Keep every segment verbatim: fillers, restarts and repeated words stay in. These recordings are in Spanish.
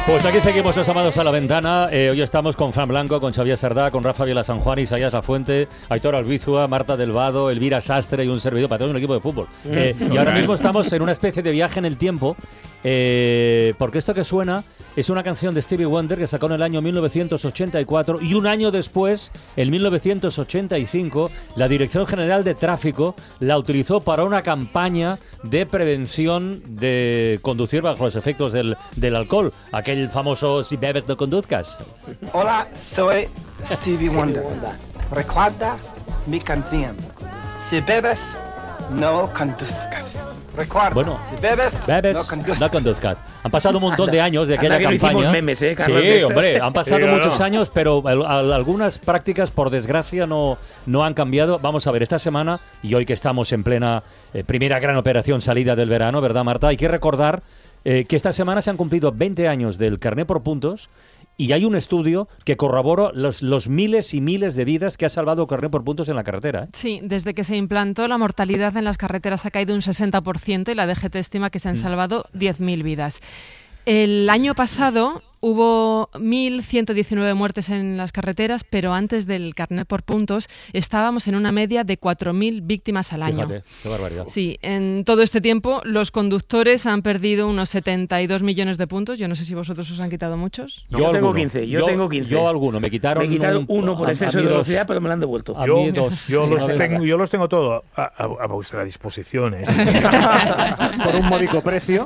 Pues aquí seguimos asomados a la ventana. Eh, hoy estamos con Fran Blanco, con Xavier Sardá, con Rafa Vila San Juan, Isaías Lafuente, Aitor Albizua, Marta del Vado, Elvira Sastre y un servidor para todo un equipo de fútbol. Eh, y ahora mismo estamos en una especie de viaje en el tiempo, eh, porque esto que suena es una canción de Stevie Wonder que sacó en el año mil novecientos ochenta y cuatro y un año después, en mil novecientos ochenta y cinco, la Dirección General de Tráfico la utilizó para una campaña de prevención de conducir bajo los efectos del, del alcohol. Aquel famoso "si bebes no conduzcas". Hola, soy Stevie Wonder. Recuerda mi canción. Si bebes, no conduzcas. Recuerda, Bueno, si bebes, bebes no conduzcas. no conduzcas. Han pasado un montón de años de aquella Anda que no campaña. hicimos memes, ¿eh, Carlos, sí, de estos? hombre, han pasado Sí, muchos no. años, pero al- al- algunas prácticas, por desgracia, no, no han cambiado. Vamos a ver, esta semana, y hoy que estamos en plena eh, primera gran operación salida del verano, ¿verdad, Marta? Hay que recordar eh, que esta semana se han cumplido veinte años del carné por puntos. Y hay un estudio que corrobora los, los miles y miles de vidas que ha salvado el carné por puntos en la carretera, ¿eh? Sí, desde que se implantó, la mortalidad en las carreteras ha caído un sesenta por ciento y la D G T estima que se han salvado diez mil vidas. El año pasado hubo mil ciento diecinueve muertes en las carreteras, pero antes del carnet por puntos estábamos en una media de cuatro mil víctimas al año. Fíjate, qué barbaridad. Sí, en todo este tiempo los conductores han perdido unos setenta y dos millones de puntos. Yo no sé si vosotros os han quitado muchos. Yo tengo alguno. quince, yo tengo quince. Yo alguno, me quitaron, Me quitaron un- uno por a- exceso a mí de dos. velocidad, pero me lo han devuelto. A Yo, mí dos. yo, Sí, los una vez. tengo, yo los tengo todos a, a- a vuestra disposición. ¿eh? Por un módico precio.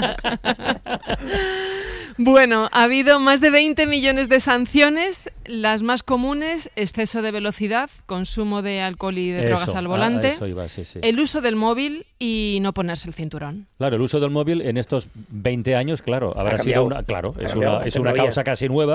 Bueno, ha habido más de veinte millones de sanciones. Las más comunes: exceso de velocidad, consumo de alcohol y de Eso, drogas al a- volante, a eso iba, sí, sí. el uso del móvil y no ponerse el cinturón. Claro, el uso del móvil en estos veinte años, claro, habrá sido cambiado. una, claro, Ha es cambiado una, la es una tecnología. causa casi nueva.